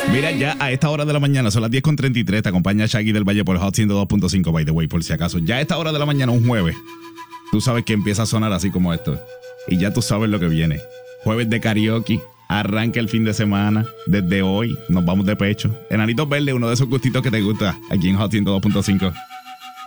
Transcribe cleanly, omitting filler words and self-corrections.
Mira, ya a esta hora de la mañana, son las 10:33, te acompaña Shaggy del Valle por Hot 102.5, by the way, por si acaso. Ya a esta hora de la mañana, un jueves, tú sabes que empieza a sonar así como esto. Y ya tú sabes lo que viene. Jueves de karaoke, arranca el fin de semana. Desde hoy nos vamos de pecho. Enanitos Verdes, uno de esos gustitos que te gusta, aquí en Hot 102.5.